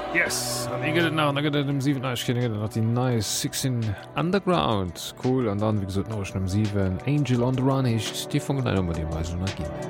Yes, an gët nach dem 7 nach die nice 16 Underground cool an dann wie gesot noch dem 7 Angel on the Run ichcht Di vu Di Weise gin.